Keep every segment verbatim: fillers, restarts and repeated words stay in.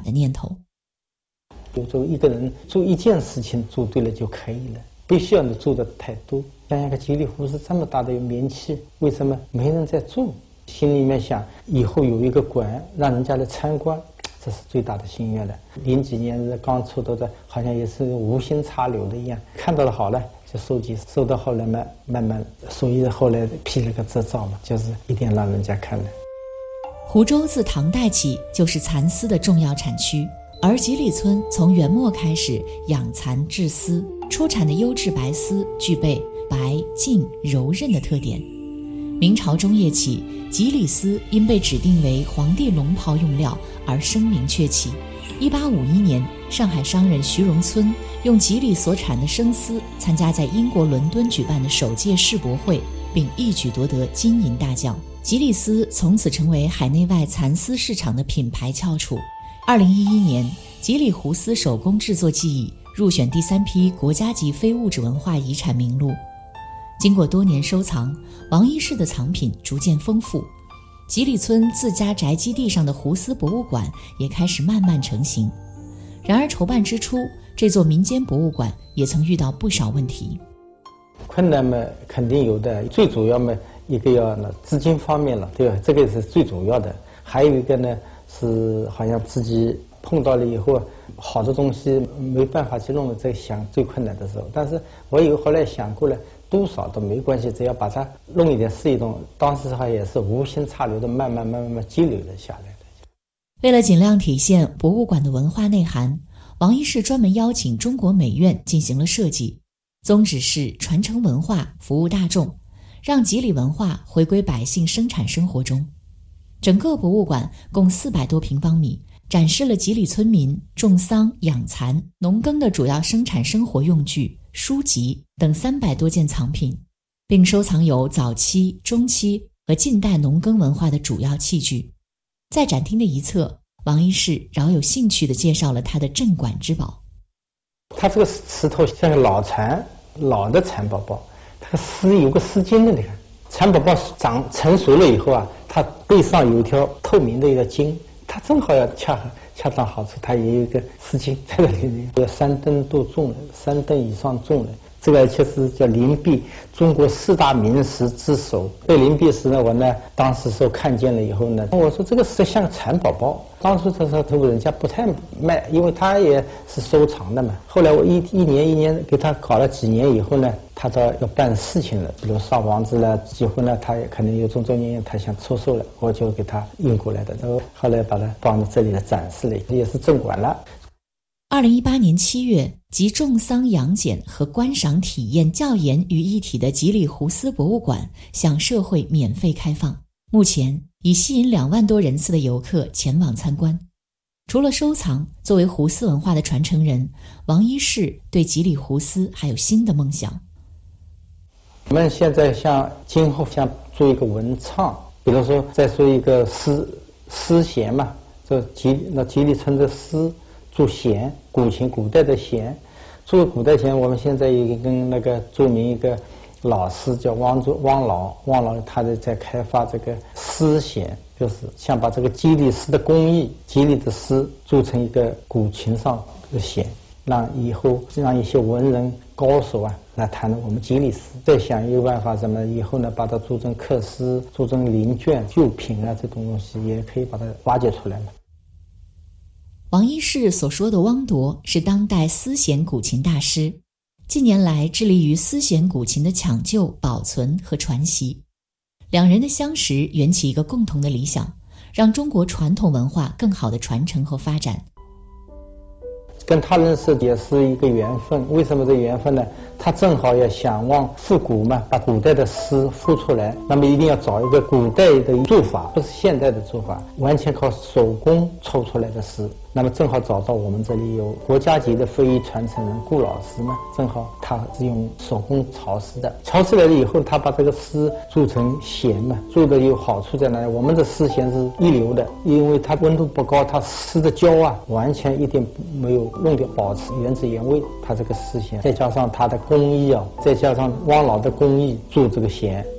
的念头。 就做一个人做一件事情做对了就可以了，不需要你做的太多。想想个吉利湖是这么大的名气，为什么没人在做？心里面想以后有一个馆让人家来参观，这是最大的心愿了。零几年刚出头的，好像也是无心插柳的一样，看到了好了就收集，收到后来嘛，慢慢，所以后来批了个执照嘛，就是一定要让人家看的。 湖州自唐代起就是蚕丝的重要产区，而吉利村从元末开始养蚕制丝，出产的优质白丝具备白、净、柔韧的特点。明朝中叶起，吉利丝因被指定为皇帝龙袍用料而声名鹊起。一八五一年，上海商人徐荣村用吉利所产的生丝参加在英国伦敦举办的首届世博会，并一举夺得金银大奖。吉利丝从此成为海内外蚕丝市场的品牌翘楚。二零一一年，吉利湖丝手工制作技艺入选第三批国家级非物质文化遗产名录。经过多年收藏，王一士的藏品逐渐丰富，吉利村自家宅基地上的湖丝博物馆也开始慢慢成型。然而筹办之初，这座民间博物馆也曾遇到不少问题。 困难嘛，肯定有的，最主要嘛，一个要呢资金方面了，对吧？这个是最主要的。还有一个呢，是好像自己碰到了以后，好的东西没办法去弄，在想最困难的时候。但是我有后来想过了，多少都没关系，只要把它弄一点是一种，当时还也是无心插柳的，慢慢慢慢慢积累了下来的。 为了尽量体现博物馆的文化内涵，王一士专门邀请中国美院进行了设计，宗旨是传承文化，服务大众，让吉利文化回归百姓生产生活中。整个博物馆共四百多平方米，展示了吉利村民种桑、养蚕、农耕的主要生产生活用具、书籍等三百多件藏品，并收藏有早期、中期和近代农耕文化的主要器具。在展厅的一侧，王一士饶有兴趣地介绍了他的镇馆之宝。 它这个石头像个老蚕，老的蚕宝宝，它个丝有个丝巾的，你看，蚕宝宝长成熟了以后啊，它背上有一条透明的一个筋，它正好要恰恰当好处，它也有一个丝巾在这里面，有三吨多重的，三吨以上重的。这个确实叫灵璧，中国四大名石之首。这灵璧石呢，我呢当时时候看见了以后呢，我说这个石像个蚕宝宝。当初这时候人家不太卖，因为他也是收藏的嘛。后来我一一年一年给他搞了几年以后呢，他到要办事情了，比如烧房子了、结婚了，他也可能有种种原因，他想出售了，我就给他运过来的。然后后来把它放在这里展示了，也是镇馆了。 二零一八年七月，集种桑养茧和观赏体验教研于一体的吉利湖丝博物馆向社会免费开放，目前已吸引两万多人次的游客前往参观。除了收藏，作为湖丝文化的传承人，王一士对吉利湖丝还有新的梦想。 我们现在像今后想做一个文创，比如说再说一个丝丝弦嘛，这吉那吉利村的丝。做弦，古琴古代的弦，做古代弦，我们现在也跟那个著名一个老师叫汪周汪老，汪老他在在开发这个丝弦，就是想把这个吉利丝的工艺，吉利的丝做成一个古琴上的弦，让以后让一些文人高手啊来弹我们吉利丝。再想一个办法，怎么以后呢，把它做成刻丝，做成零卷旧品啊，这种东西也可以把它挖掘出来嘛。 王一士所说的汪铎是当代丝弦古琴大师，近年来致力于丝弦古琴的抢救、保存和传习。两人的相识缘起一个共同的理想，让中国传统文化更好的传承和发展。 跟他认识也是一个缘分，为什么这缘分呢？他正好要想望复古嘛，把古代的诗复出来，那么一定要找一个古代的做法，不是现代的做法，完全靠手工抽出来的诗。那么正好找到我们这里有国家级的非遗传承人顾老师嘛，正好他是用手工炒丝的，炒出来了以后，他把这个丝做成弦嘛，做的有好处在哪里？我们的丝弦是一流的，因为它温度不高，它丝的胶啊完全一点没有弄掉，保持原汁原味。它这个丝弦，再加上它的工艺啊，再加上汪老的工艺做这个弦，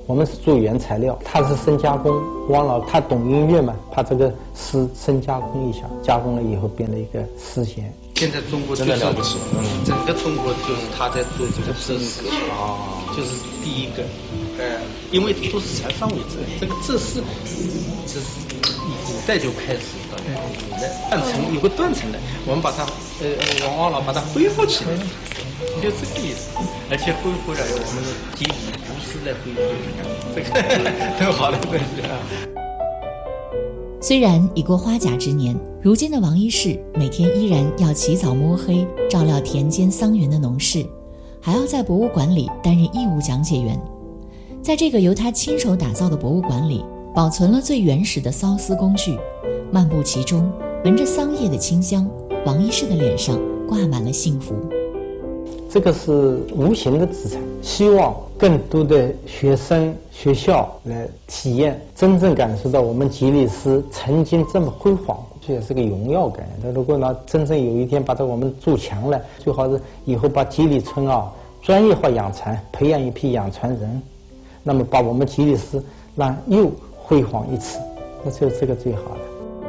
我们是做原材料，他是深加工。王老他懂音乐嘛，把这个丝深加工一下，加工了以后变了一个丝弦。 现在中国真的了不起， 嗯，整个中国就是他在做这个缯丝啊，就是第一个，呃，因为都是蚕桑为主，这个缯丝，这是古代就开始的，古代断层有个断层的，我们把它，呃，王王老把它恢复起来，就这个意思，而且恢复了我们的基底不是在恢复，这个很好的东西啊。 虽然已过花甲之年，如今的王医士每天依然要起早摸黑照料田间桑园的农事，还要在博物馆里担任义务讲解员。在这个由他亲手打造的博物馆里，保存了最原始的缫丝工具，漫步其中，闻着桑叶的清香，王医士的脸上挂满了幸福。 这个是无形的资产，希望更多的学生学校来体验，真正感受到我们吉利斯曾经这么辉煌，这也是个荣耀感。那如果呢，真正有一天把它我们筑墙了，最好是以后把吉利村啊专业化养蚕，培养一批养蚕人，那么把我们吉利斯让又辉煌一次，那就是这个最好的。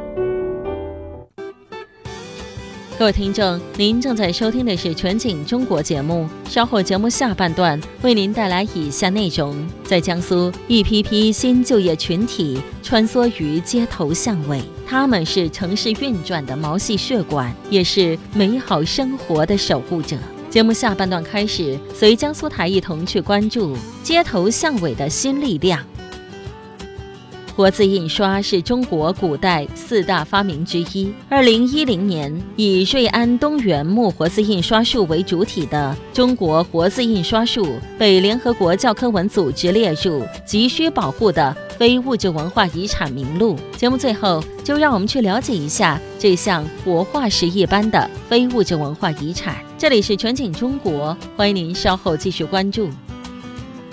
各位听众，您正在收听的是全景中国节目，稍后节目下半段为您带来以下内容。在江苏，一批批新就业群体穿梭于街头巷尾，他们是城市运转的毛细血管，也是美好生活的守护者。节目下半段开始，随江苏台一同去关注街头巷尾的新力量。活字印刷是中国古代四大发明之一。二零一零年，以瑞安东源木活字印刷术为主体的中国活字印刷术被联合国教科文组织列入急需保护的非物质文化遗产名录。节目最后，就让我们去了解一下这项活化石一般的非物质文化遗产。这里是全景中国，欢迎您稍后继续关注。